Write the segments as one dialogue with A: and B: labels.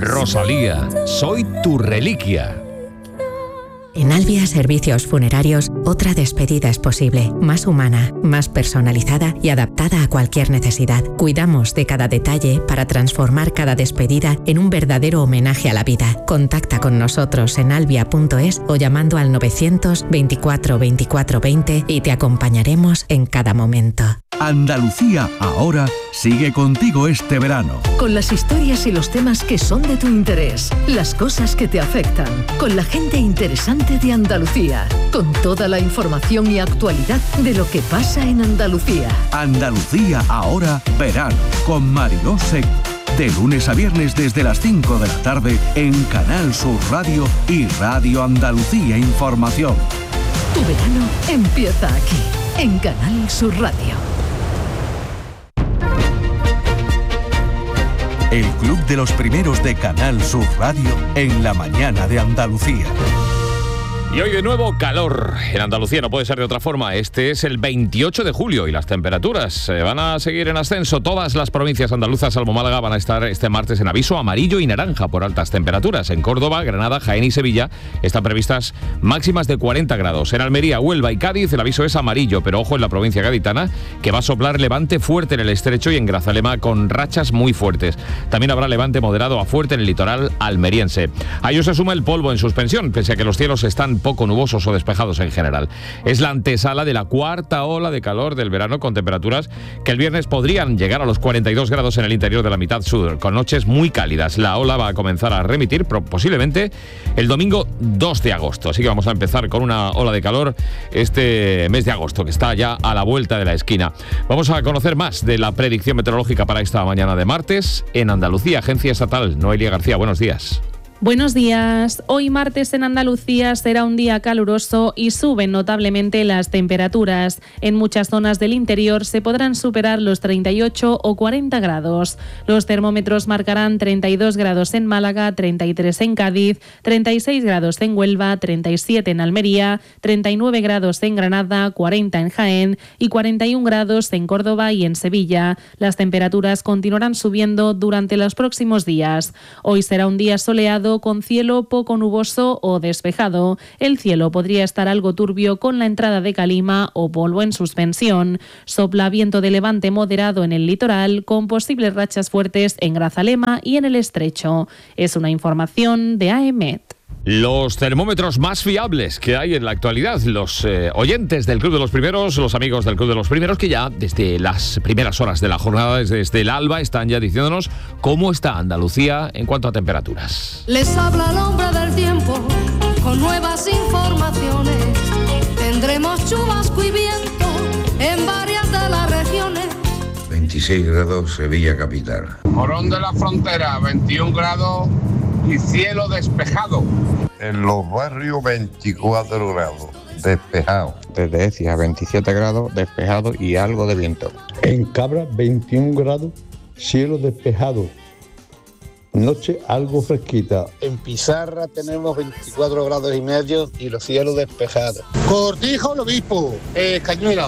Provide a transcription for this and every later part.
A: Rosalía, soy tu reliquia.
B: En Albia Servicios Funerarios, otra despedida es posible, más humana, más personalizada y adaptada a cualquier necesidad. Cuidamos de cada detalle para transformar cada despedida en un verdadero homenaje a la vida. Contacta con nosotros en albia.es o llamando al 924 24 20 y te acompañaremos en cada momento.
C: Andalucía Ahora sigue contigo este verano.
D: Con las historias y los temas que son de tu interés, las cosas que te afectan, con la gente interesante de Andalucía, con toda la información y actualidad de lo que pasa en Andalucía.
C: Andalucía Ahora verano con Mariló Seco. De lunes a viernes desde las 5 de la tarde en Canal Sur Radio y Radio Andalucía Información.
D: Tu verano empieza aquí, en Canal Sur Radio.
C: El Club de los Primeros de Canal Sur Radio en la mañana de Andalucía.
A: Y hoy de nuevo calor en Andalucía, no puede ser de otra forma. Este es el 28 de julio y las temperaturas van a seguir en ascenso. Todas las provincias andaluzas, salvo Málaga, van a estar este martes en aviso amarillo y naranja por altas temperaturas. En Córdoba, Granada, Jaén y Sevilla están previstas máximas de 40 grados. En Almería, Huelva y Cádiz el aviso es amarillo, pero ojo en la provincia gaditana, que va a soplar levante fuerte en el estrecho y en Grazalema con rachas muy fuertes. También habrá levante moderado a fuerte en el litoral almeriense. A ello se suma el polvo en suspensión, pese a que los cielos están poco nubosos o despejados en general. Es la antesala de la cuarta ola de calor del verano, con temperaturas que el viernes podrían llegar a los 42 grados en el interior de la mitad sur, con noches muy cálidas. La ola va a comenzar a remitir posiblemente el domingo 2 de agosto. Así que vamos a empezar con una ola de calor este mes de agosto, que está ya a la vuelta de la esquina. Vamos a conocer más de la predicción meteorológica para esta mañana de martes en Andalucía. Agencia Estatal, Noelia García, buenos días.
E: Buenos días. Hoy martes en Andalucía será un día caluroso y suben notablemente las temperaturas. En muchas zonas del interior se podrán superar los 38 o 40 grados. Los termómetros marcarán 32 grados en Málaga, 33 en Cádiz, 36 grados en Huelva, 37 en Almería, 39 grados en Granada, 40 en Jaén y 41 grados en Córdoba y en Sevilla. Las temperaturas continuarán subiendo durante los próximos días. Hoy será un día soleado con cielo poco nuboso o despejado. El cielo podría estar algo turbio con la entrada de calima o polvo en suspensión. Sopla viento de levante moderado en el litoral, con posibles rachas fuertes en Grazalema y en el estrecho. Es una información de AEMET.
A: Los termómetros más fiables que hay en la actualidad, los oyentes del Club de los Primeros, los amigos del Club de los Primeros, que ya desde las primeras horas de la jornada, desde el alba, están ya diciéndonos cómo está Andalucía en cuanto a temperaturas.
F: Les habla el hombre del tiempo con nuevas informaciones. Tendremos chubasco y viento en varias de las regiones.
G: 26 grados Sevilla capital.
H: Morón de la Frontera, 21 grados y cielo despejado.
I: En los barrios 24 grados, despejado.
J: Desde Écija 27 grados, despejado y algo de viento.
K: En Cabra 21 grados, cielo despejado. Noche algo fresquita.
L: En Pizarra tenemos 24 grados y medio y los cielos despejados.
M: Cortijo, el Obispo, Cañuela,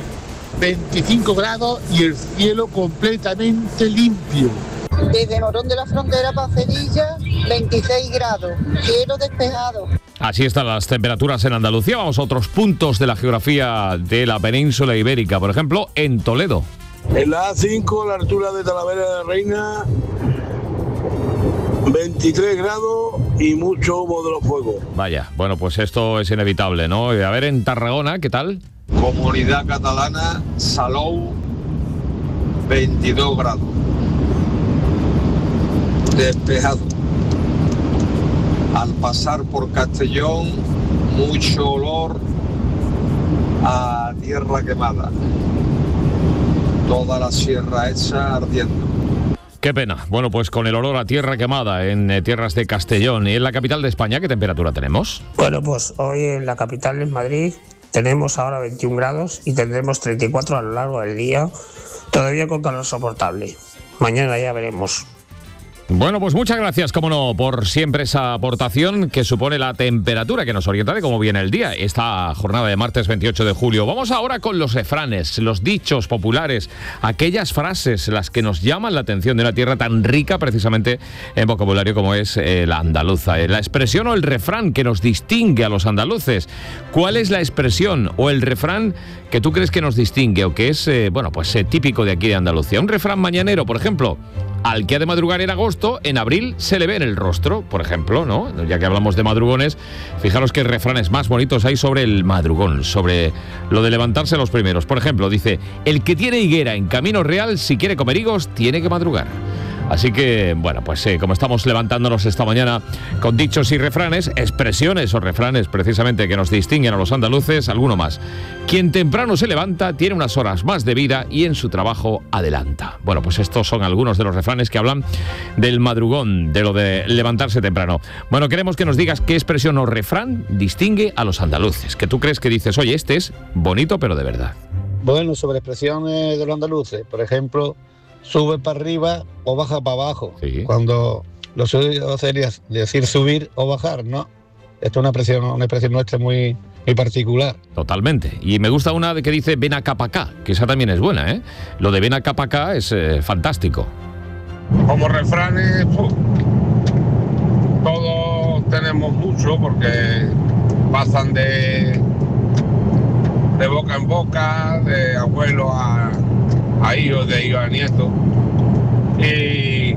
M: 25 grados y el cielo completamente limpio.
N: Desde Morón de la Frontera para Cerilla, 26 grados, cielo despejado.
A: Así están las temperaturas en Andalucía. Vamos a otros puntos de la geografía de la península ibérica. Por ejemplo, en Toledo.
O: En la A5, a la altura de Talavera de la Reina, 23 grados y mucho humo de los fuegos.
A: Vaya, bueno, pues esto es inevitable, ¿no? A ver, en Tarragona, ¿qué tal?
P: Comunidad Catalana, Salou, 22 grados. Despejado. Al pasar por Castellón, mucho olor a tierra quemada. Toda la sierra hecha ardiendo.
A: Qué pena. Bueno, pues con el olor a tierra quemada en tierras de Castellón. ¿Y en la capital de España qué temperatura tenemos?
Q: Bueno, pues hoy en la capital, en Madrid, tenemos ahora 21 grados y tendremos 34 a lo largo del día, todavía con calor soportable. Mañana ya veremos.
A: Bueno, pues muchas gracias, como no, por siempre esa aportación que supone la temperatura que nos orienta de cómo viene el día, esta jornada de martes 28 de julio. Vamos ahora con los refranes, los dichos populares, aquellas frases, las que nos llaman la atención de una tierra tan rica precisamente en vocabulario como es la andaluza. La expresión o el refrán que nos distingue a los andaluces. ¿Cuál es la expresión o el refrán que tú crees que nos distingue o que es, típico de aquí de Andalucía? Un refrán mañanero, por ejemplo. Al que ha de madrugar en agosto, en abril se le ve en el rostro, por ejemplo, ¿no? Ya que hablamos de madrugones, fijaros qué refranes más bonitos hay sobre el madrugón, sobre lo de levantarse los primeros. Por ejemplo, dice, el que tiene higuera en Camino Real, si quiere comer higos, tiene que madrugar. Así que, como estamos levantándonos esta mañana con dichos y refranes, expresiones o refranes precisamente que nos distinguen a los andaluces, alguno más. Quien temprano se levanta tiene unas horas más de vida y en su trabajo adelanta. Bueno, pues estos son algunos de los refranes que hablan del madrugón, de lo de levantarse temprano. Bueno, queremos que nos digas qué expresión o refrán distingue a los andaluces, que tú crees que dices, oye, este es bonito pero de verdad.
L: Bueno, sobre expresiones de los andaluces, por ejemplo, sube para arriba o baja para abajo.
A: Sí.
L: Cuando lo suyo sería decir subir o bajar, ¿no? Esto es una expresión nuestra muy particular.
A: Totalmente. Y me gusta una de que dice ven acá pa' acá, que esa también es buena, ¿eh? Lo de ven acá pa' acá es fantástico.
H: Como refranes, todos tenemos mucho porque pasan de boca en boca, de abuelo a hijos, de hijos a nietos. Y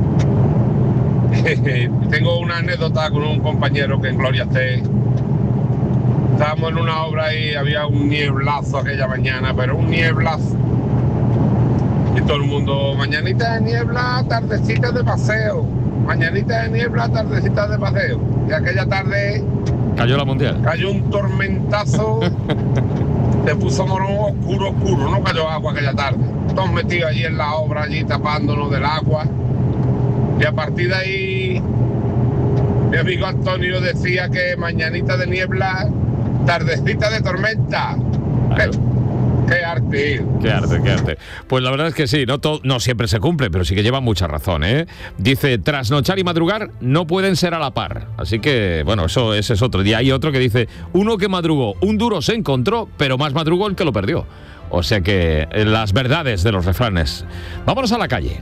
H: tengo una anécdota con un compañero que en Gloria esté. Estábamos en una obra y había un nieblazo aquella mañana, pero un nieblazo. Y todo el mundo, mañanita de niebla, tardecita de paseo. Mañanita de niebla, tardecita de paseo. Y aquella tarde...
A: Cayó la mundial.
H: Cayó un tormentazo. Se puso morón oscuro, no cayó agua aquella tarde. Todos metidos allí en la obra, allí tapándonos del agua. Y a partir de ahí, mi amigo Antonio decía que mañanita de niebla, tardecita de tormenta. Claro. ¡Qué arte!
A: ¡Qué arte! Pues la verdad es que sí, no siempre se cumple, pero sí que lleva mucha razón, ¿eh? Dice, trasnochar y madrugar no pueden ser a la par. Así que, bueno, ese es otro. Y hay otro que dice, uno que madrugó, un duro se encontró, pero más madrugó el que lo perdió. O sea que las verdades de los refranes. Vámonos a la calle.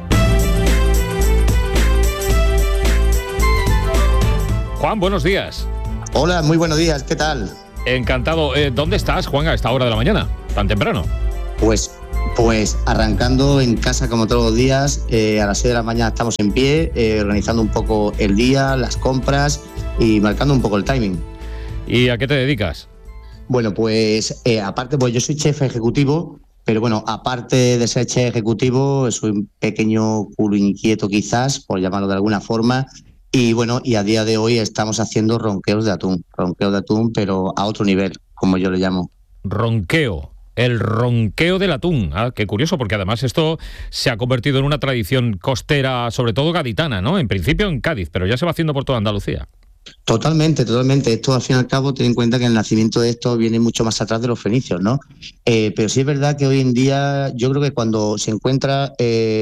A: Juan, buenos días.
R: Hola, muy buenos días, ¿qué tal?
A: Encantado. ¿Dónde estás, Juan, a esta hora de la mañana? ¿Tan temprano?
R: Pues arrancando en casa como todos los días, a las 6 de la mañana estamos en pie, organizando un poco el día, las compras y marcando un poco el timing.
A: ¿Y a qué te dedicas?
R: Bueno, pues aparte, pues yo soy chef ejecutivo, pero bueno, aparte de ser chef ejecutivo, soy un pequeño culo inquieto quizás, por llamarlo de alguna forma. Y bueno, y a día de hoy estamos haciendo ronqueos de atún, pero a otro nivel, como yo le llamo.
A: Ronqueo, el ronqueo del atún. Ah, qué curioso, porque además esto se ha convertido en una tradición costera, sobre todo gaditana, ¿no? En principio en Cádiz, pero ya se va haciendo por toda Andalucía.
R: Totalmente. Esto, al fin y al cabo, ten en cuenta que el nacimiento de esto viene mucho más atrás de los fenicios, ¿no? Pero sí es verdad que hoy en día, yo creo que cuando se encuentra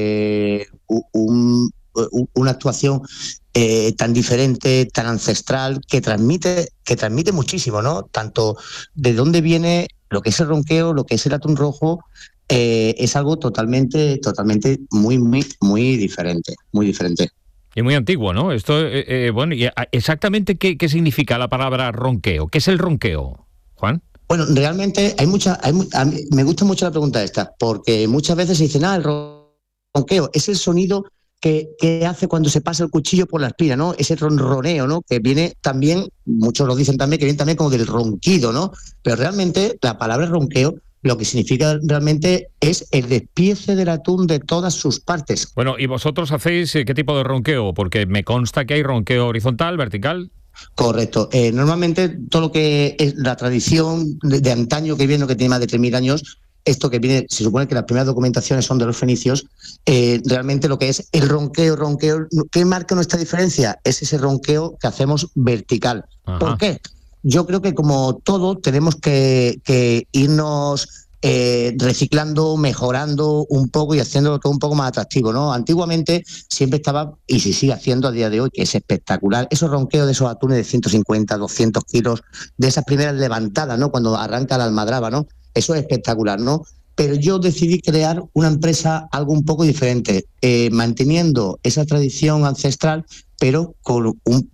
R: una actuación tan diferente, tan ancestral, que transmite muchísimo, ¿no? Tanto de dónde viene lo que es el ronqueo, lo que es el atún rojo, es algo totalmente muy diferente, muy diferente.
A: Y muy antiguo, ¿no? Esto, bueno, y exactamente qué significa la palabra ronqueo. ¿Qué es el ronqueo, Juan?
R: Bueno, realmente me gusta mucho la pregunta esta, porque muchas veces se dice, el ronqueo es el sonido que hace cuando se pasa el cuchillo por la espina, ¿no? Ese ronroneo, ¿no? Que viene también, muchos lo dicen también, que viene también como del ronquido, ¿no? Pero realmente la palabra ronqueo lo que significa realmente es el despiece del atún de todas sus partes.
A: Bueno, ¿y vosotros hacéis qué tipo de ronqueo? Porque me consta que hay ronqueo horizontal, vertical.
R: Correcto. Normalmente todo lo que es la tradición de antaño que viene, que tiene más de 3.000 años, esto que viene, se supone que las primeras documentaciones son de los fenicios, realmente lo que es el ronqueo, ¿qué marca nuestra diferencia? Es ese ronqueo que hacemos vertical. Ajá. ¿Por qué? Yo creo que como todo tenemos que irnos reciclando, mejorando un poco y haciéndolo todo un poco más atractivo, ¿no? Antiguamente siempre estaba, y se sigue haciendo a día de hoy, que es espectacular, esos ronqueos de esos atunes de 150, 200 kilos, de esas primeras levantadas, ¿no? Cuando arranca la almadraba, ¿no? Eso es espectacular, ¿no? Pero yo decidí crear una empresa algo un poco diferente, manteniendo esa tradición ancestral, pero con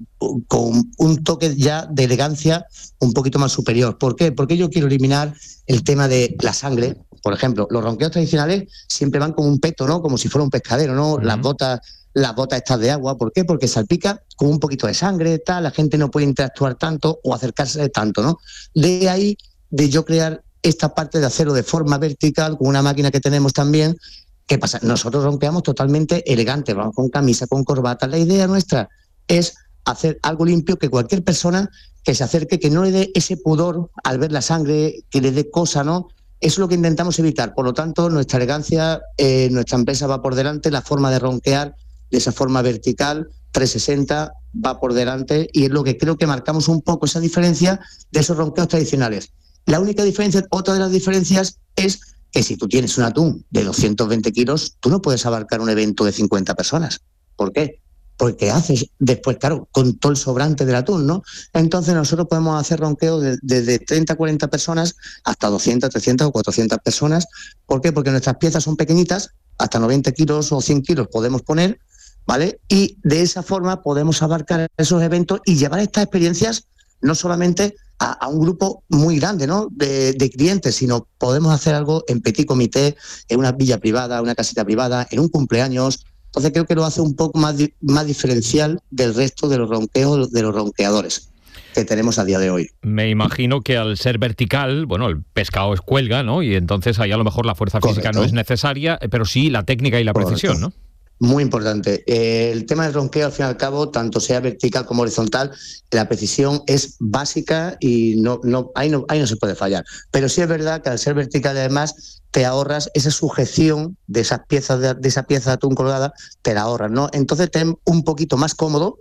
R: un toque ya de elegancia un poquito más superior. ¿Por qué? Porque yo quiero eliminar el tema de la sangre. Por ejemplo, los ronqueos tradicionales siempre van con un peto, ¿no? Como si fuera un pescadero, ¿no? Las botas estas de agua. ¿Por qué? Porque salpica con un poquito de sangre, tal, la gente no puede interactuar tanto o acercarse tanto, ¿no? De ahí de yo crear esta parte de hacerlo de forma vertical con una máquina que tenemos también. ¿Qué pasa? Nosotros ronqueamos totalmente elegante, vamos con camisa, con corbata. La idea nuestra es hacer algo limpio, que cualquier persona que se acerque, que no le dé ese pudor al ver la sangre, que le dé cosa, ¿no? Eso es lo que intentamos evitar. Por lo tanto, nuestra elegancia, nuestra empresa va por delante, la forma de ronquear de esa forma vertical, 360, va por delante, y es lo que creo que marcamos un poco esa diferencia de esos ronqueos tradicionales. La única diferencia, otra de las diferencias, es que si tú tienes un atún de 220 kilos, tú no puedes abarcar un evento de 50 personas. ¿Por qué? Porque haces después, claro, con todo el sobrante del atún, ¿no? Entonces nosotros podemos hacer ronqueos desde 30 a 40 personas hasta 200, 300 o 400 personas. ¿Por qué? Porque nuestras piezas son pequeñitas, hasta 90 kilos o 100 kilos podemos poner, ¿vale? Y de esa forma podemos abarcar esos eventos y llevar estas experiencias no solamente a un grupo muy grande, ¿no? de clientes, sino podemos hacer algo en petit comité, en una villa privada, una casita privada, en un cumpleaños. Entonces creo que lo hace un poco más diferencial del resto de los ronqueos, de los ronqueadores que tenemos a día de hoy.
A: Me imagino que al ser vertical, bueno, el pescado es cuelga, ¿no? Y entonces ahí a lo mejor la fuerza física no es necesaria, pero sí la técnica y la precisión, ¿no?
R: Muy importante. El tema del ronqueo, al fin y al cabo, tanto sea vertical como horizontal, la precisión es básica y ahí no se puede fallar. Pero sí es verdad que al ser vertical, además, te ahorras esa sujeción de esas piezas de esa pieza de atún colgada, te la ahorras, ¿no? Entonces te es un poquito más cómodo,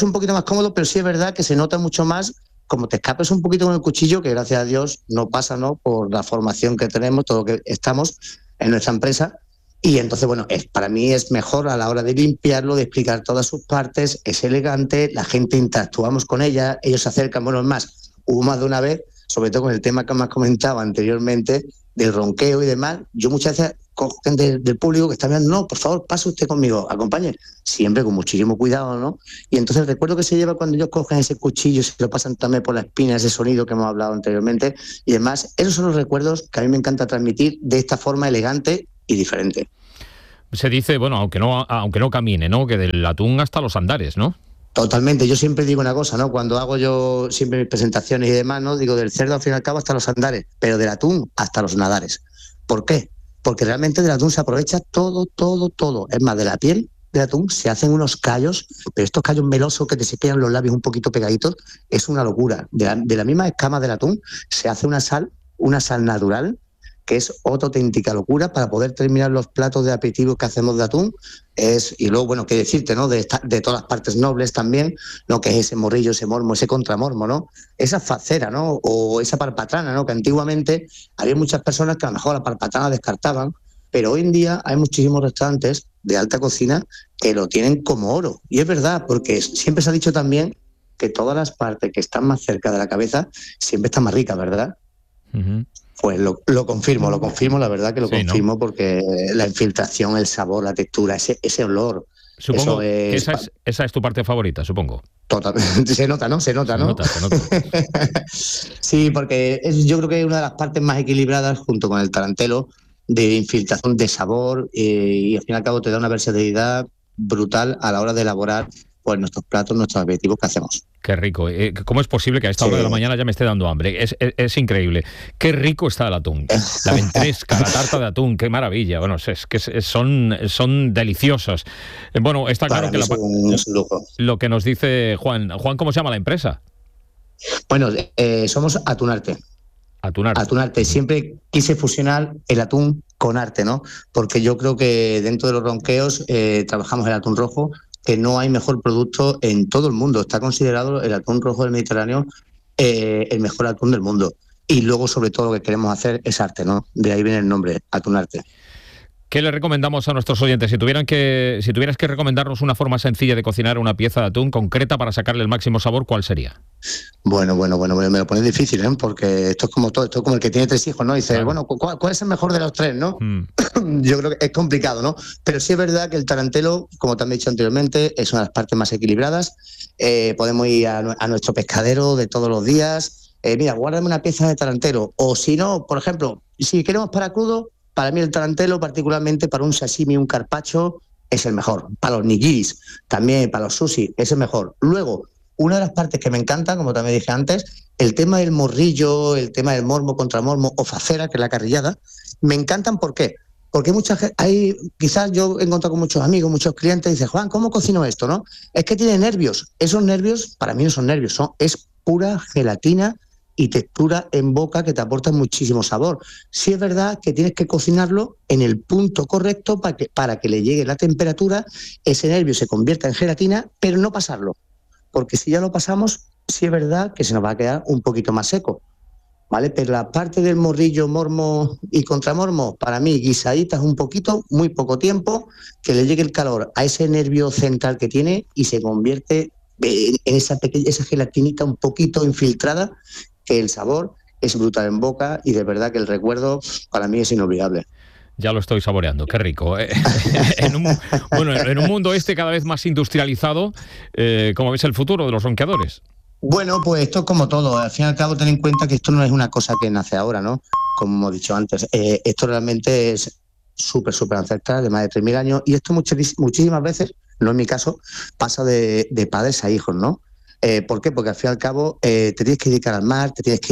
R: pero sí es verdad que se nota mucho más como te escapes un poquito con el cuchillo, que gracias a Dios no pasa, ¿no? Por la formación que tenemos, todo lo que estamos en nuestra empresa. Y entonces, bueno, para mí es mejor a la hora de limpiarlo, de explicar todas sus partes, es elegante, la gente interactuamos con ella, ellos se acercan, bueno, es más, hubo más de una vez, sobre todo con el tema que me has comentado anteriormente, del ronqueo y demás, yo muchas veces cojo gente del público que está mirando, no, por favor, pase usted conmigo, acompañe, siempre con muchísimo cuidado, ¿no? Y entonces recuerdo que se lleva cuando ellos cogen ese cuchillo, se lo pasan también por la espina, ese sonido que hemos hablado anteriormente, y demás, esos son los recuerdos que a mí me encanta transmitir de esta forma elegante y diferente.
A: Se dice, bueno, aunque no camine, ¿no? Que del atún hasta los andares, ¿no?
R: Totalmente. Yo siempre digo una cosa, ¿no? Cuando hago yo siempre mis presentaciones y demás, ¿no? Digo del cerdo al fin y al cabo hasta los andares, pero del atún hasta los nadares. ¿Por qué? Porque realmente del atún se aprovecha todo. Es más, de la piel del atún se hacen unos callos, pero estos callos melosos que te se quedan los labios un poquito pegaditos, es una locura. De la misma escama del atún se hace una sal natural, que es otra auténtica locura para poder terminar los platos de aperitivo que hacemos de atún. Y luego, bueno, qué decirte, ¿no? De todas las partes nobles también, ¿no? Que es ese morrillo, ese mormo, ese contramormo, ¿no? Esa facera, ¿no? O esa parpatrana, ¿no? Que antiguamente había muchas personas que a lo mejor la parpatrana descartaban, pero hoy en día hay muchísimos restaurantes de alta cocina que lo tienen como oro. Y es verdad, porque siempre se ha dicho también que todas las partes que están más cerca de la cabeza siempre están más ricas, ¿verdad? Uh-huh. Pues lo confirmo, la verdad que lo confirmo, ¿no? Porque la infiltración, el sabor, la textura, ese olor.
A: Supongo que esa es tu parte favorita, supongo.
R: Totalmente. Se nota, ¿no? Se nota. Sí, porque yo creo que es una de las partes más equilibradas junto con el tarantelo de infiltración de sabor y al fin y al cabo te da una versatilidad brutal a la hora de elaborar pues nuestros platos, nuestros aperitivos que hacemos.
A: Qué rico. ¿Cómo es posible que a esta hora de la mañana ya me esté dando hambre? Es increíble. Qué rico está el atún. La ventresca, la tarta de atún, qué maravilla. Bueno, es que son deliciosos. Bueno, está claro que lo que nos dice Juan. Juan, ¿cómo se llama la empresa?
R: Bueno, somos Atunarte. Atunarte. Siempre quise fusionar el atún con arte, ¿no? Porque yo creo que dentro de los ronqueos trabajamos el atún rojo, que no hay mejor producto en todo el mundo. Está considerado el atún rojo del Mediterráneo el mejor atún del mundo. y luego sobre todo lo que queremos hacer es arte, ¿no? De ahí viene el nombre, Atunarte.
A: ¿Qué le recomendamos a nuestros oyentes? Si tuvieras que recomendarnos una forma sencilla de cocinar una pieza de atún concreta para sacarle el máximo sabor, ¿cuál sería?
R: Bueno, me lo pones difícil, ¿eh? Porque esto es como todo, esto es como el que tiene 3 hijos, ¿no? Dice, claro. Bueno, ¿cuál es el mejor de los 3, no? Yo creo que es complicado, ¿no? Pero sí es verdad que el tarantelo, como te han dicho anteriormente, es una de las partes más equilibradas. Podemos ir a nuestro pescadero de todos los días. Mira, guárdame una pieza de tarantelo. O si no, por ejemplo, si queremos para crudo, para mí el tarantelo, particularmente para un sashimi, un carpaccio, es el mejor. Para los nigiris, también para los sushi, es el mejor. Luego, una de las partes que me encanta, como también dije antes, el tema del morrillo, el tema del mormo contra mormo o facera, que es la carrillada, me encantan. ¿Por qué? Porque quizás yo he encontrado con muchos amigos, muchos clientes, y dicen, Juan, ¿cómo cocino esto? ¿No? Es que tiene nervios. Esos nervios, para mí no son nervios, es pura gelatina y textura en boca que te aporta muchísimo sabor. Sí es verdad que tienes que cocinarlo en el punto correcto para que le llegue la temperatura, ese nervio se convierta en gelatina, pero no pasarlo. Porque si ya lo pasamos, sí es verdad que se nos va a quedar un poquito más seco, ¿vale? Pero la parte del morrillo, mormo y contramormo, para mí guisaditas un poquito, muy poco tiempo, que le llegue el calor a ese nervio central que tiene y se convierte en esa gelatinita un poquito infiltrada, que el sabor es brutal en boca y de verdad que el recuerdo para mí es inolvidable.
A: Ya lo estoy saboreando, qué rico. En un mundo cada vez más industrializado, ¿cómo ves el futuro de los ronqueadores?
R: Bueno, pues esto es como todo. Al fin y al cabo, ten en cuenta que esto no es una cosa que nace ahora, ¿no? Como hemos dicho antes. Esto realmente es súper ancestral, de más de 3.000 años, y esto muchísimas veces, no en mi caso, pasa de padres a hijos, ¿no? ¿Por qué? Porque al fin y al cabo te tienes que dedicar al mar,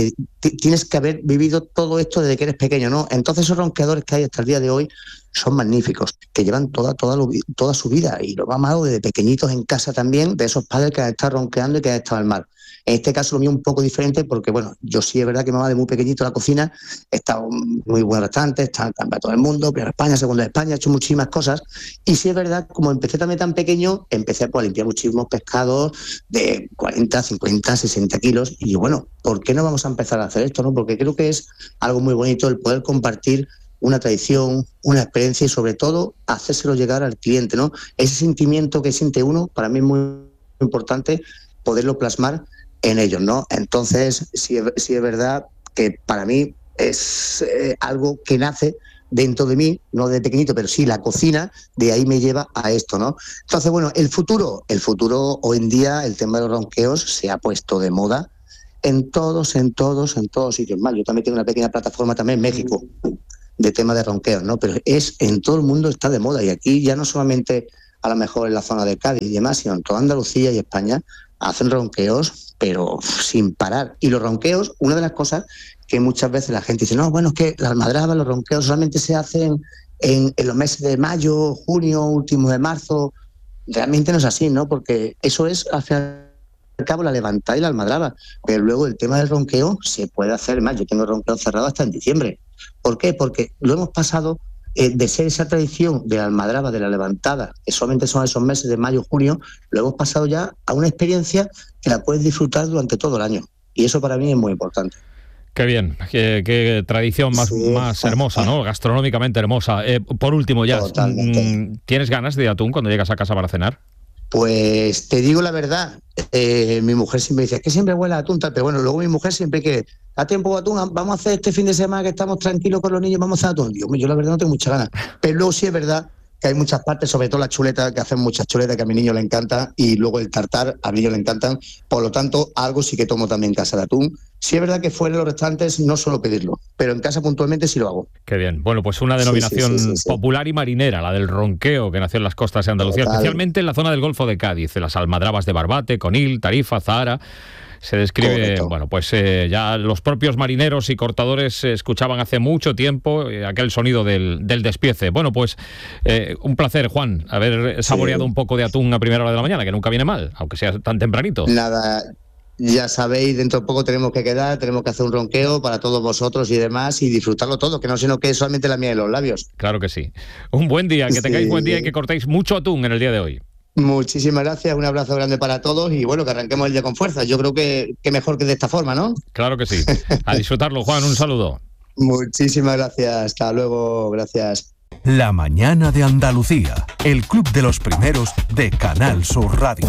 R: tienes que haber vivido todo esto desde que eres pequeño, ¿no? Entonces esos ronqueadores que hay hasta el día de hoy son magníficos, que llevan toda su vida y lo han amado desde pequeñitos en casa también, de esos padres que han estado ronqueando y que han estado al mar. En este caso lo mío un poco diferente porque, bueno, yo sí es verdad que me va de muy pequeñito a la cocina, he estado en muy buenos restaurantes, he estado en campeonato del mundo, primera España, segunda de España, he hecho muchísimas cosas y sí es verdad, como empecé también tan pequeño, empecé a limpiar muchísimos pescados de 40, 50, 60 kilos y bueno, ¿por qué no vamos a empezar a hacer esto, no? Porque creo que es algo muy bonito el poder compartir una tradición, una experiencia y sobre todo hacérselo llegar al cliente, ¿no? Ese sentimiento que siente uno, para mí es muy importante poderlo plasmar en ellos, ¿no? Entonces, sí es verdad que para mí es algo que nace dentro de mí, no de pequeñito, pero sí la cocina, de ahí me lleva a esto, ¿no? Entonces, bueno, el futuro hoy en día, el tema de los ronqueos se ha puesto de moda en todos sitios más. Yo también tengo una pequeña plataforma también en México de tema de ronqueos, ¿no? Pero en todo el mundo está de moda y aquí ya no solamente a lo mejor en la zona de Cádiz y demás, sino en toda Andalucía y España hacen ronqueos, pero sin parar. Y los ronqueos, una de las cosas que muchas veces la gente dice, no, bueno, es que la almadraba, los ronqueos solamente se hacen en los meses de mayo, junio, últimos de marzo. Realmente no es así, ¿no? Porque eso es, al fin y al cabo, la levantada y la almadraba. Pero luego el tema del ronqueo se puede hacer más. Yo tengo ronqueo cerrado hasta en diciembre. ¿Por qué? Porque lo hemos pasado de ser esa tradición de la almadraba, de la levantada, que solamente son esos meses de mayo, junio, lo hemos pasado ya a una experiencia que la puedes disfrutar durante todo el año. Y eso para mí es muy importante.
A: Qué bien, qué tradición más hermosa, ¿no? Gastronómicamente hermosa. Por último, ya, ¿tienes ganas de atún cuando llegas a casa para cenar?
R: Pues te digo la verdad, mi mujer siempre dice, es que siempre huele a atún, tal, pero bueno, luego mi mujer siempre quiere, a tiempo atún, vamos a hacer este fin de semana que estamos tranquilos con los niños, vamos a hacer atún. Yo la verdad no tengo muchas ganas, pero luego sí es verdad que hay muchas partes, sobre todo las chuletas, que hacen muchas chuletas que a mi niño le encantan, y luego el tartar, a mi niño le encantan, por lo tanto, algo sí que tomo también en casa de atún. Sí es verdad que fuera de los restaurantes no suelo pedirlo, pero en casa puntualmente sí lo hago.
A: Qué bien. Bueno, pues una denominación popular y marinera, la del ronqueo, que nació en las costas de Andalucía, especialmente en la zona del Golfo de Cádiz, en las almadrabas de Barbate, Conil, Tarifa, Zahara. Se describe, correcto. Bueno, pues ya los propios marineros y cortadores escuchaban hace mucho tiempo aquel sonido del despiece. Bueno, pues un placer, Juan, haber saboreado un poco de atún a primera hora de la mañana, que nunca viene mal, aunque sea tan tempranito.
R: Nada, ya sabéis, dentro de poco tenemos que hacer un ronqueo para todos vosotros y demás, y disfrutarlo todo, que no sino que es solamente la miel de los labios.
A: Claro que sí. Un buen día, que tengáis buen día y que cortéis mucho atún en el día de hoy.
R: Muchísimas gracias, un abrazo grande para todos y bueno, que arranquemos el día con fuerza. Yo creo que mejor que de esta forma, ¿no?
A: Claro que sí. A disfrutarlo, Juan, un saludo.
R: Muchísimas gracias, hasta luego, gracias.
C: La mañana de Andalucía, el club de los primeros de Canal Sur Radio.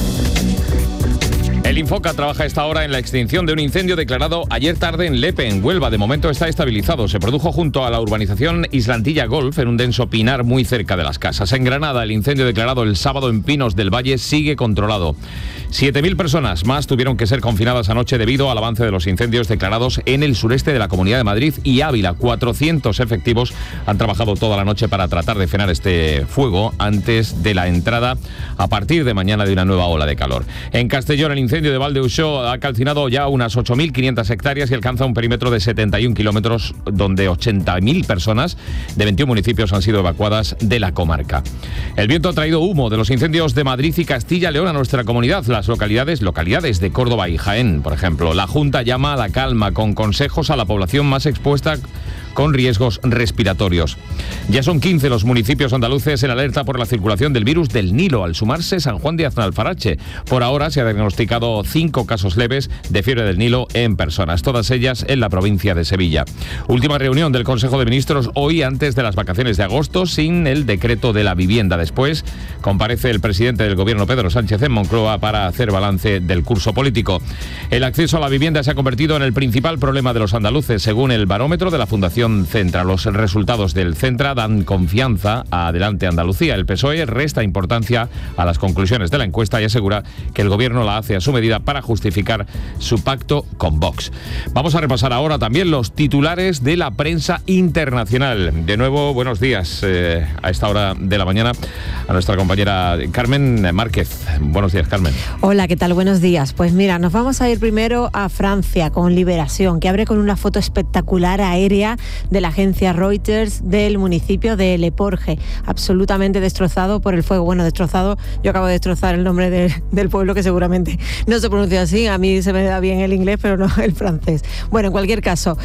A: El Infoca trabaja a esta hora en la extinción de un incendio declarado ayer tarde en Lepe, en Huelva. De momento está estabilizado. Se produjo junto a la urbanización Islantilla Golf, en un denso pinar muy cerca de las casas. En Granada, el incendio declarado el sábado en Pinos del Valle sigue controlado. 7.000 personas más tuvieron que ser confinadas anoche debido al avance de los incendios declarados en el sureste de la Comunidad de Madrid y Ávila. 400 efectivos han trabajado toda la noche para tratar de frenar este fuego antes de la entrada a partir de mañana de una nueva ola de calor. En Castellón, el incendio de Valdeusó ha calcinado ya unas 8.500 hectáreas y alcanza un perímetro de 71 kilómetros, donde 80.000 personas de 21 municipios han sido evacuadas de la comarca. El viento ha traído humo de los incendios de Madrid y Castilla-León a nuestra comunidad. Las localidades de Córdoba y Jaén, por ejemplo. La Junta llama a la calma con consejos a la población más expuesta con riesgos respiratorios. Ya son 15 los municipios andaluces en alerta por la circulación del virus del Nilo, al sumarse San Juan de Aznalfarache. Por ahora se ha diagnosticado 5 casos leves de fiebre del Nilo en personas, todas ellas en la provincia de Sevilla. Última reunión del Consejo de Ministros hoy antes de las vacaciones de agosto, sin el decreto de la vivienda. Después comparece el presidente del Gobierno, Pedro Sánchez, en Moncloa para hacer balance del curso político. El acceso a la vivienda se ha convertido en el principal problema de los andaluces, según el barómetro de la Fundación Centra. Los resultados del Centra dan confianza a Adelante Andalucía. El PSOE resta importancia a las conclusiones de la encuesta y asegura que el Gobierno la hace a su medida para justificar su pacto con Vox. Vamos a repasar ahora también los titulares de la prensa internacional. De nuevo, buenos días a esta hora de la mañana a nuestra compañera Carmen Márquez. Buenos días, Carmen.
S: Hola, ¿qué tal? Buenos días. Pues mira, nos vamos a ir primero a Francia con Liberación, que abre con una foto espectacular aérea de la agencia Reuters del municipio de Le Porge, absolutamente destrozado por el fuego. Bueno, destrozado, yo acabo de destrozar el nombre del pueblo, que seguramente no se pronuncia así, a mí se me da bien el inglés, pero no el francés. Bueno, en cualquier caso,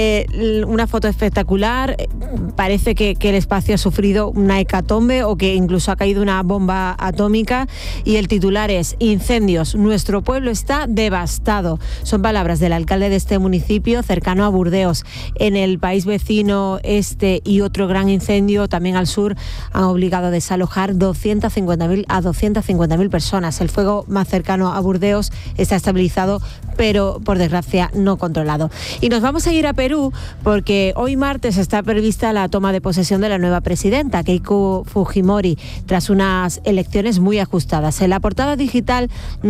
S: una foto espectacular, parece que el espacio ha sufrido una hecatombe o que incluso ha caído una bomba atómica, y el titular es: incendios, nuestro pueblo está devastado. Son palabras del alcalde de este municipio cercano a Burdeos. En el país vecino y otro gran incendio también al sur han obligado a desalojar 250.000 personas. El fuego más cercano a Burdeos está estabilizado, pero por desgracia no controlado. Y nos vamos a ir a Perú, porque hoy martes está prevista la toma de posesión de la nueva presidenta, Keiko Fujimori, tras unas elecciones muy ajustadas. En la portada digital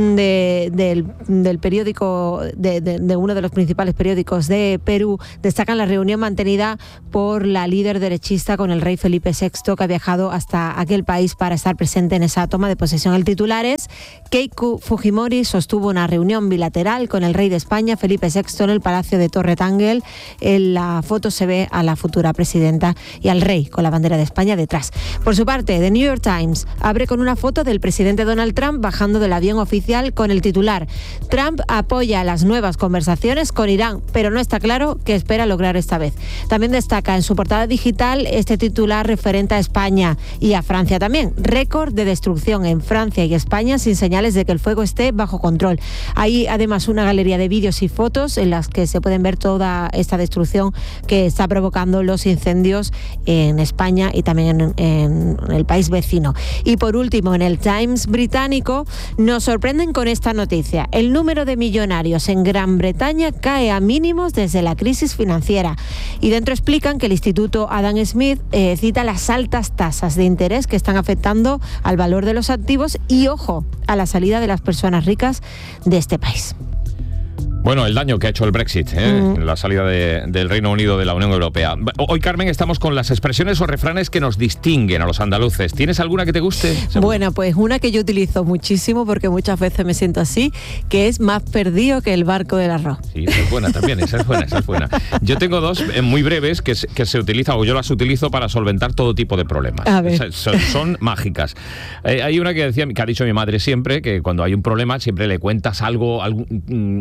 S: del periódico, de uno de los principales periódicos de Perú, destacan la reunión mantenida por la líder derechista con el rey Felipe VI, que ha viajado hasta aquel país para estar presente en esa toma de posesión. El titular es: Keiko Fujimori sostuvo una reunión bilateral con el rey de España, Felipe VI, en el Palacio de Torre Tángel. En la foto se ve a la futura presidenta y al rey con la bandera de España detrás. Por su parte, The New York Times abre con una foto del presidente Donald Trump bajando del avión oficial con el titular: Trump apoya las nuevas conversaciones con Irán, pero no está claro qué espera lograr esta vez. También destaca en su portada digital este titular referente a España y a Francia también: récord de destrucción en Francia y España sin señales de que el fuego esté bajo control. Hay además una galería de vídeos y fotos en las que se pueden ver toda esta destrucción que está provocando los incendios en España y también en el país vecino. Y por último, en el Times británico nos sorprenden con esta noticia: el número de millonarios en Gran Bretaña cae a mínimos desde la crisis financiera. Y dentro explican que el Instituto Adam Smith cita las altas tasas de interés que están afectando al valor de los activos y, ojo, a la salida de las personas ricas de este país.
A: Bueno, el daño que ha hecho el Brexit, la salida del Reino Unido de la Unión Europea. Hoy, Carmen, estamos con las expresiones o refranes que nos distinguen a los andaluces. ¿Tienes alguna que te guste?
S: Bueno, pues una que yo utilizo muchísimo, porque muchas veces me siento así, que es: más perdido que el barco del arroz.
A: Sí, esa es buena también, esa es buena. Yo tengo dos muy breves que se utilizan, o yo las utilizo para solventar todo tipo de problemas.
S: A ver.
A: Son mágicas. Hay una que ha dicho mi madre siempre, que cuando hay un problema siempre le cuentas algo que sea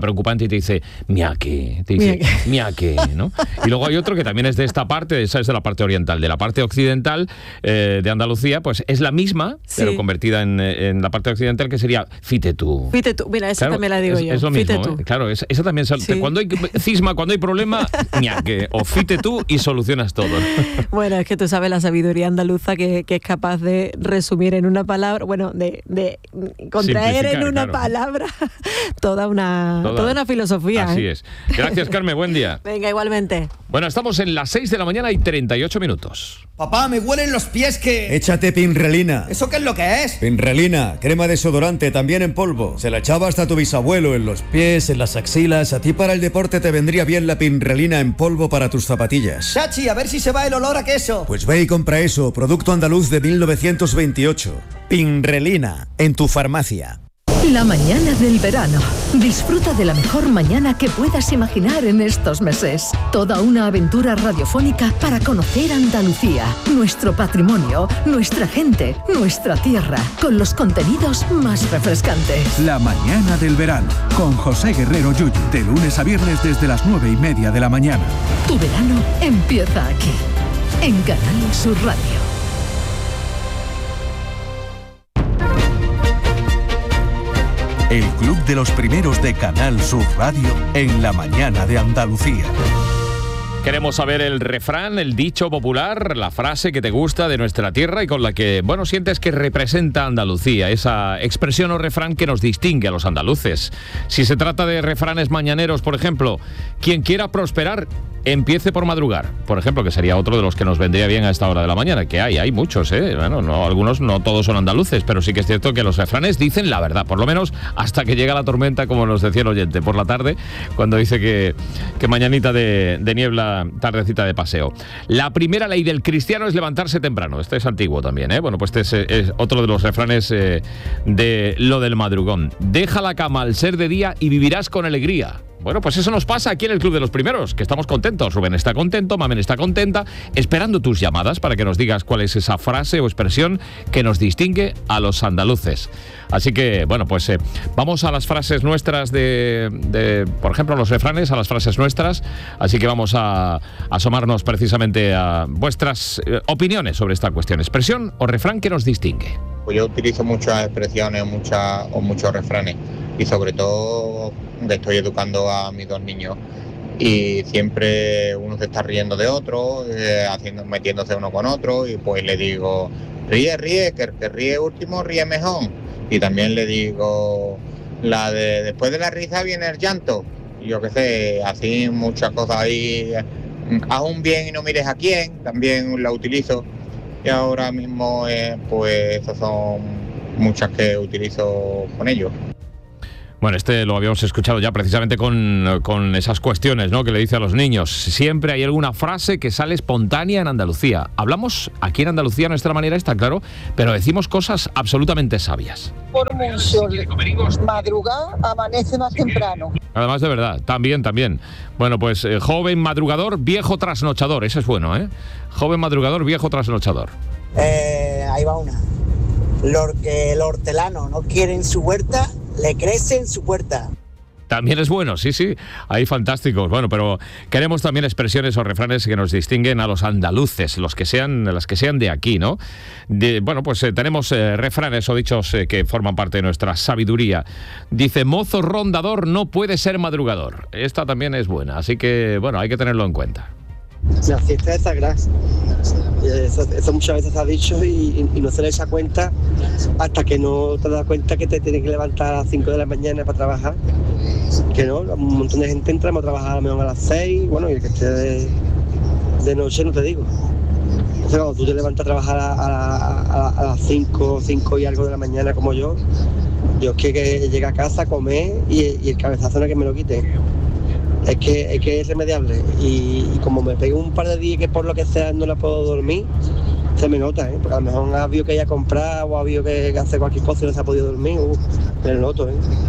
A: preocupante y te dice, miaque, ¿no? Y luego hay otro que también es de esta parte, esa es de la parte oriental. De la parte occidental de Andalucía, pues es la misma, pero convertida en la parte occidental, que sería fite tú.
S: Fite tú, mira, esa también la digo yo.
A: Es lo mismo, claro, esa también. Cuando hay cisma, cuando hay problema, miaque, o fite tú y solucionas todo.
S: Bueno, es que tú sabes la sabiduría andaluza que es capaz de resumir en una palabra, bueno, de contraer en una palabra toda una filosofía.
A: Así es. Gracias, Carmen, buen día.
S: Venga, igualmente.
A: Bueno, estamos en las 6 de la mañana y 38 minutos.
T: Papá, me huelen los pies que...
U: Échate Pinrelina.
T: ¿Eso qué es lo que es?
U: Pinrelina, crema desodorante, también en polvo. Se la echaba hasta tu bisabuelo en los pies, en las axilas. A ti para el deporte te vendría bien la Pinrelina en polvo para tus zapatillas.
T: Chachi, a ver si se va el olor a queso.
U: Pues ve y compra eso, producto andaluz de 1928. Pinrelina, en tu farmacia.
D: La mañana del verano. Disfruta de la mejor mañana que puedas imaginar en estos meses. Toda una aventura radiofónica para conocer Andalucía, nuestro patrimonio, nuestra gente, nuestra tierra, con los contenidos más refrescantes.
C: La mañana del verano, con José Guerrero Yuyu, de lunes a viernes desde las 9:30 de la mañana.
D: Tu verano empieza aquí, en Canal Sur Radio.
C: El Club de los Primeros de Canal Sur Radio en la mañana de Andalucía.
A: Queremos saber el refrán, el dicho popular, la frase que te gusta de nuestra tierra y con la que, bueno, sientes que representa Andalucía, esa expresión o refrán que nos distingue a los andaluces. Si se trata de refranes mañaneros, por ejemplo, quien quiera prosperar, empiece por madrugar, por ejemplo, que sería otro de los que nos vendría bien a esta hora de la mañana, que hay muchos, bueno, no, algunos no todos son andaluces, pero sí que es cierto que los refranes dicen la verdad, por lo menos hasta que llega la tormenta, como nos decía el oyente, por la tarde, cuando dice que mañanita de niebla, tardecita de paseo. La primera ley del cristiano es levantarse temprano, este es antiguo también, bueno, pues este es otro de los refranes de lo del madrugón. Deja la cama al ser de día y vivirás con alegría. Bueno, pues eso nos pasa aquí en el Club de los Primeros, que estamos contentos. Rubén está contento, Mamen está contenta, esperando tus llamadas para que nos digas cuál es esa frase o expresión que nos distingue a los andaluces. Así que, bueno, pues vamos a las frases nuestras por ejemplo, los refranes, a las frases nuestras. Así que vamos a asomarnos precisamente a vuestras opiniones sobre esta cuestión. ¿Expresión o refrán que nos distingue?
J: Pues yo utilizo muchas expresiones muchos refranes y sobre todo estoy educando a mis dos niños y siempre uno se está riendo de otro, metiéndose uno con otro y pues le digo, ríe, que el que ríe último ríe mejor. Y también le digo la de después de la risa viene el llanto. Y yo qué sé, así muchas cosas ahí, haz un bien y no mires a quién, también la utilizo. Y ahora mismo pues esas son muchas que utilizo con ellos.
A: Bueno, lo habíamos escuchado ya precisamente con esas cuestiones, ¿no?, que le dice a los niños. Siempre hay alguna frase que sale espontánea en Andalucía. Hablamos aquí en Andalucía a nuestra manera, está claro, pero decimos cosas absolutamente sabias.
N: Por mucho madrugar, amanece más temprano.
A: Además, de verdad, también. Bueno, pues joven madrugador, viejo trasnochador. Ese es bueno, ¿eh? Joven madrugador, viejo trasnochador.
V: Ahí va una. Lo que el hortelano no quiere en su huerta, le crece en su puerta.
A: También es bueno, sí, hay fantásticos. Bueno, pero queremos también expresiones o refranes que nos distinguen a los andaluces, las que sean de aquí, ¿no? Bueno, pues tenemos refranes o dichos que forman parte de nuestra sabiduría. Dice, mozo rondador no puede ser madrugador. Esta también es buena, así que, bueno, hay que tenerlo en cuenta.
V: La fiesta es sagrada. Eso muchas veces se ha dicho y no se les da cuenta hasta que no te das cuenta que te tienes que levantar a las 5 de la mañana para trabajar. Que no, un montón de gente entramos a trabajar a lo mejor a las 6, bueno, y el que esté de noche no te digo. O sea, cuando tú te levantas a trabajar a las 5 y algo de la mañana como yo es que llega a casa a comer y el cabezazo no es que me lo quite. Es que es irremediable y como me pego un par de días que por lo que sea no la puedo dormir, se me nota, porque a lo mejor ha habido que ir a comprar o ha habido que hacer cualquier cosa y no se ha podido dormir, me lo noto,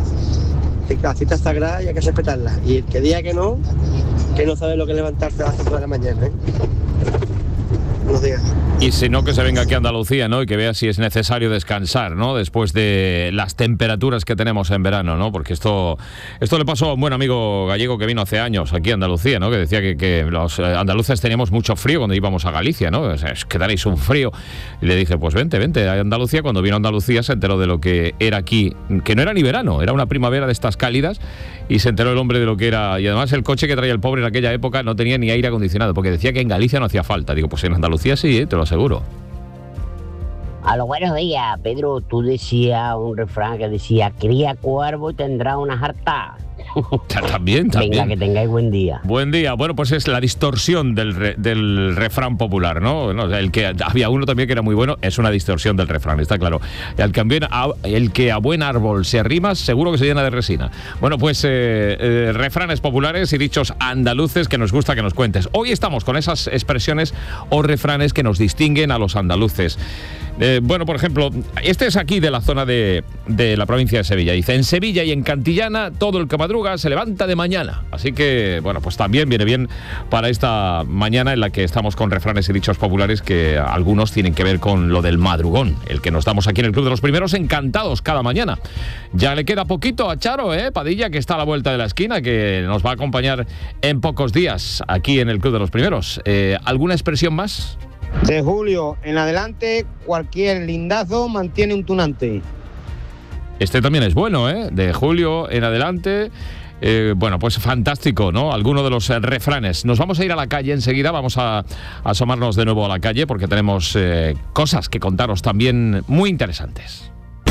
V: La cita es sagrada y hay que respetarla. Y el que diga que no sabe lo que es levantarse a las 5 de la mañana, Buenos días.
A: Y si no, que se venga aquí a Andalucía, ¿no? Y que vea si es necesario descansar, ¿no? Después de las temperaturas que tenemos en verano, ¿no? Porque esto le pasó a un buen amigo gallego que vino hace años aquí a Andalucía, ¿no? Que decía que los andaluces teníamos mucho frío cuando íbamos a Galicia, ¿no? O sea, es que daréis un frío. Y le dije, pues vente a Andalucía. Cuando vino a Andalucía se enteró de lo que era aquí, que no era ni verano, era una primavera de estas cálidas, y se enteró el hombre de lo que era. Y además el coche que traía el pobre en aquella época no tenía ni aire acondicionado, porque decía que en Galicia no hacía falta. Digo, pues en Andalucía sí, te lo aseguro.
B: A los buenos días, Pedro. Tú decías un refrán que decía: cría cuervo y tendrá una jarta.
A: También.
B: Venga, que tengáis buen día.
A: Buen día. Bueno, pues es la distorsión del refrán popular, ¿no? El que había uno también que era muy bueno, es una distorsión del refrán, está claro. El que a buen árbol se arrima, seguro que se llena de resina. Bueno, pues refranes populares y dichos andaluces que nos gusta que nos cuentes. Hoy estamos con esas expresiones o refranes que nos distinguen a los andaluces. Bueno, por ejemplo, este es aquí de la zona de la provincia de Sevilla. Dice: en Sevilla y en Cantillana, todo el que madruga se levanta de mañana. Así que, bueno, pues también viene bien para esta mañana en la que estamos con refranes y dichos populares que algunos tienen que ver con lo del madrugón, el que nos damos aquí en el Club de los Primeros, encantados cada mañana. Ya le queda poquito a Charo, Padilla, que está a la vuelta de la esquina, que nos va a acompañar en pocos días aquí en el Club de los Primeros. ¿Alguna expresión más?
E: De julio en adelante, cualquier lindazo mantiene un tunante.
A: Este también es bueno, de julio en adelante. Bueno, pues fantástico, ¿no? Alguno de los refranes. Nos vamos a ir a la calle enseguida, vamos a asomarnos de nuevo a la calle porque tenemos cosas que contaros también muy interesantes.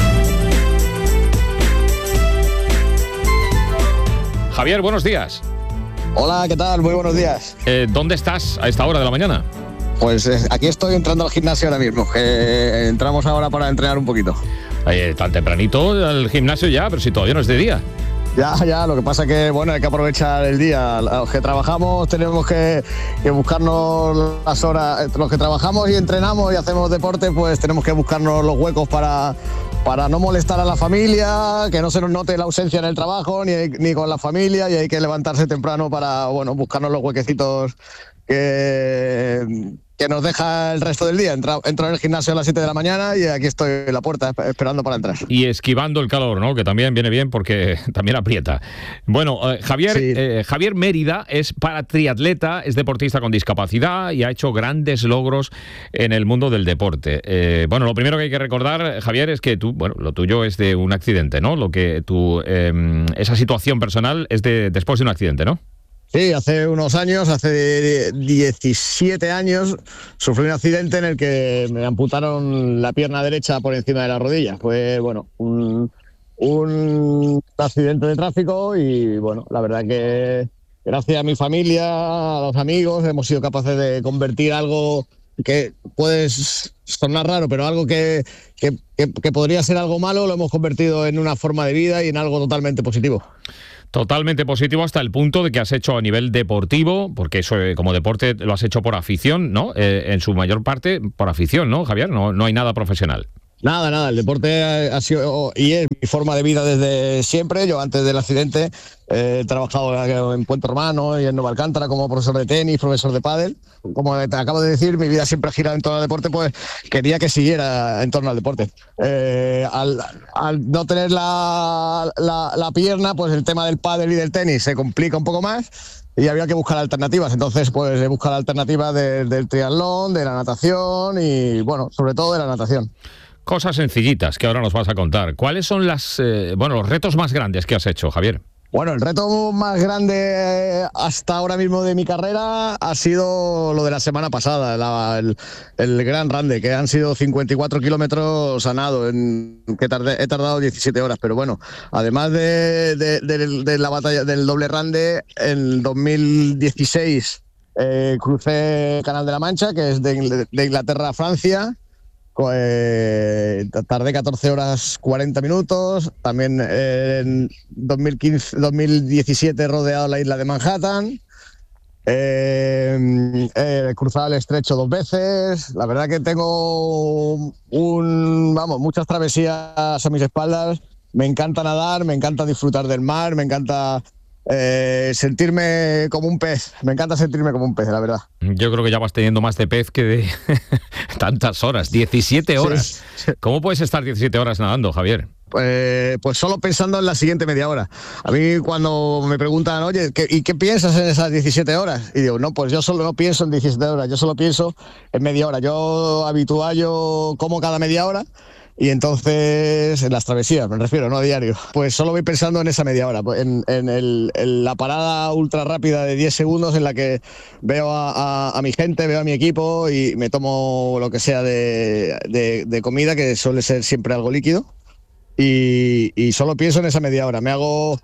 A: Javier, buenos días.
W: Hola, ¿qué tal? Muy buenos días.
A: ¿Dónde estás a esta hora de la mañana?
W: Pues aquí estoy entrando al gimnasio ahora mismo, que entramos ahora para entrenar un poquito.
A: Tan tempranito al gimnasio ya, pero si todavía no es de día.
W: Ya, lo que pasa es que, bueno, hay que aprovechar el día. Los que trabajamos tenemos que buscarnos las horas. Los que trabajamos y entrenamos y hacemos deporte, pues tenemos que buscarnos los huecos para no molestar a la familia, que no se nos note la ausencia en el trabajo ni con la familia, y hay que levantarse temprano para, bueno, buscarnos los huequecitos que nos deja el resto del día. Entro en el gimnasio a las 7 de la mañana y aquí estoy en la puerta esperando para entrar.
A: Y esquivando el calor, ¿no? Que también viene bien porque también aprieta. Bueno, Javier, sí. Javier Mérida es paratriatleta, es deportista con discapacidad y ha hecho grandes logros en el mundo del deporte. Bueno, lo primero que hay que recordar, Javier, es que tú, bueno, lo tuyo es de un accidente, ¿no? Esa situación personal es después de un accidente, ¿no?
W: Sí, hace unos años, hace 17 años, sufrí un accidente en el que me amputaron la pierna derecha por encima de la rodilla. Fue, bueno, un accidente de tráfico y, bueno, la verdad que gracias a mi familia, a los amigos, hemos sido capaces de convertir algo que puede sonar raro, pero algo que podría ser algo malo, lo hemos convertido en una forma de vida y en algo totalmente positivo.
A: Totalmente positivo hasta el punto de que has hecho a nivel deportivo, porque eso como deporte lo has hecho por afición, ¿no? En su mayor parte por afición, ¿no, Javier? No hay nada profesional.
W: Nada, el deporte ha sido y es mi forma de vida desde siempre. Yo antes del accidente he trabajado en Puente Romano y en Nueva Alcántara como profesor de tenis, profesor de pádel. Como te acabo de decir, mi vida siempre ha girado en torno al deporte, pues quería que siguiera en torno al deporte. Al no tener la pierna, pues el tema del pádel y del tenis se complica un poco más y había que buscar alternativas. Entonces, pues he buscado alternativas del triatlón, de la natación y, bueno, sobre todo de la natación.
A: Cosas sencillitas que ahora nos vas a contar. ¿Cuáles son los retos más grandes que has hecho, Javier?
W: Bueno, el reto más grande hasta ahora mismo de mi carrera ha sido lo de la semana pasada, el Gran Rande, que han sido 54 kilómetros a nado, he tardado 17 horas, pero bueno, además de la batalla del doble Rande, en 2016 crucé el Canal de la Mancha, que es de Inglaterra a Francia. Tardé 14 horas 40 minutos. También en 2017 he rodeado la isla de Manhattan. He cruzado el estrecho 2 veces. La verdad que tengo muchas travesías a mis espaldas. Me encanta nadar, me encanta disfrutar del mar, me encanta sentirme como un pez. Me encanta sentirme como un pez, la verdad.
A: Yo creo que ya vas teniendo más de pez que de tantas horas. 17 horas. Sí. ¿Cómo puedes estar 17 horas nadando, Javier?
W: Pues solo pensando en la siguiente media hora. A mí cuando me preguntan, oye, ¿y qué piensas en esas 17 horas? Y digo, no, pues yo solo no pienso en 17 horas, yo solo pienso en media hora. Yo como cada media hora. Y entonces, en las travesías, me refiero, no a diario, pues solo voy pensando en esa media hora, en la parada ultra rápida de 10 segundos en la que veo a mi gente, veo a mi equipo y me tomo lo que sea de comida, que suele ser siempre algo líquido, y solo pienso en esa media hora. Me hago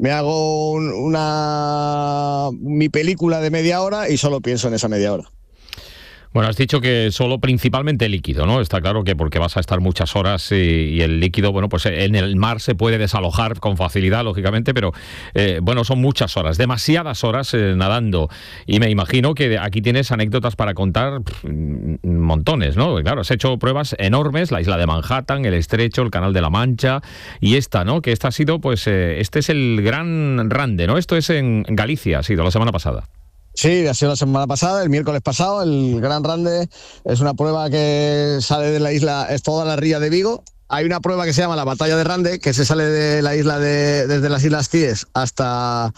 W: mi película de media hora y solo pienso en esa media hora.
A: Bueno, has dicho que solo principalmente líquido, ¿no? Está claro que porque vas a estar muchas horas y el líquido, bueno, pues en el mar se puede desalojar con facilidad, lógicamente, pero bueno, son muchas horas, demasiadas horas nadando. Y me imagino que aquí tienes anécdotas para contar montones, ¿no? Claro, has hecho pruebas enormes, la isla de Manhattan, el Estrecho, el Canal de la Mancha y esta, ¿no? Que esta ha sido, pues, este es el Gran Rande, ¿no? Esto es en Galicia, ha sido la semana pasada.
W: Sí, ha sido la semana pasada, el miércoles pasado. El Gran Rande es una prueba que sale de la isla, es toda la ría de Vigo. Hay una prueba que se llama la Batalla de Rande, que se sale de la isla desde las Islas Cíes hasta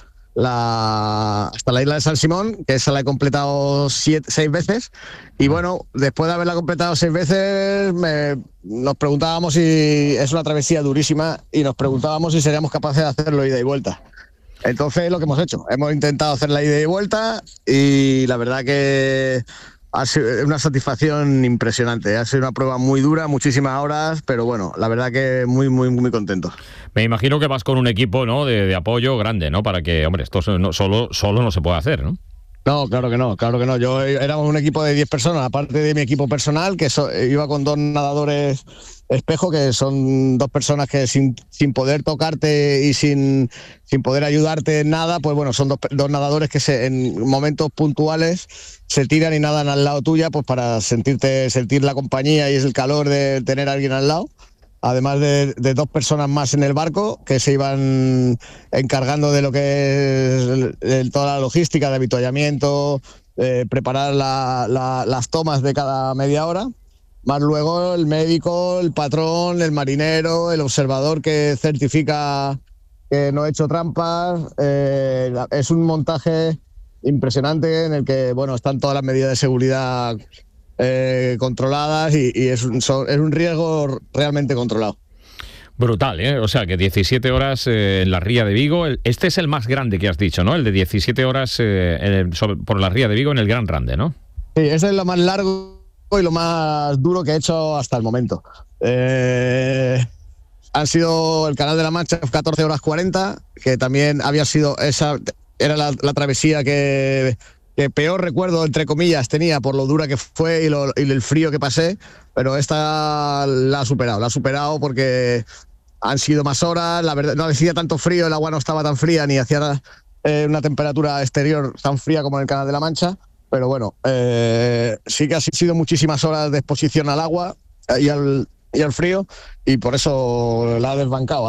W: la isla de San Simón, que esa la he completado 6 veces. Y bueno, después de haberla completado 6 veces, nos preguntábamos si es una travesía durísima y nos preguntábamos si seríamos capaces de hacerlo ida y vuelta. Entonces es lo que hemos hecho. Hemos intentado hacer la ida y vuelta y la verdad que ha sido una satisfacción impresionante. Ha sido una prueba muy dura, muchísimas horas, pero bueno, la verdad que muy, muy, muy contento.
A: Me imagino que vas con un equipo, ¿no?, de apoyo grande, ¿no? Para que, hombre, esto solo no se puede hacer, ¿no?
W: No, claro que no. Éramos un equipo de 10 personas, aparte de mi equipo personal, que iba con 2 nadadores espejo, que son 2 personas que sin poder tocarte y sin poder ayudarte en nada, pues bueno, son dos nadadores que en momentos puntuales se tiran y nadan al lado tuya, pues para sentir la compañía y es el calor de tener a alguien al lado. Además de 2 personas más en el barco que se iban encargando de lo que es toda la logística de avituallamiento, preparar las tomas de cada media hora, más luego el médico, el patrón, el marinero, el observador que certifica que no he hecho trampas. Es un montaje impresionante en el que, bueno, están todas las medidas de seguridad controladas y es un riesgo realmente controlado.
A: Brutal, ¿eh? O sea que 17 horas en la ría de Vigo. Este es el más grande que has dicho, ¿no? El de 17 horas por la ría de Vigo en el Gran Rande, ¿no?
W: Sí, ese es lo más largo y lo más duro que he hecho hasta el momento. Han sido el Canal de la Mancha 14 horas 40, que también había sido era la travesía que peor recuerdo, entre comillas, tenía por lo dura que fue y el frío que pasé, pero esta la ha superado porque han sido más horas, la verdad, no hacía tanto frío, el agua no estaba tan fría, ni hacía una temperatura exterior tan fría como en el Canal de la Mancha, pero bueno, sí que ha sido muchísimas horas de exposición al agua y al frío, y por eso la ha desbancado.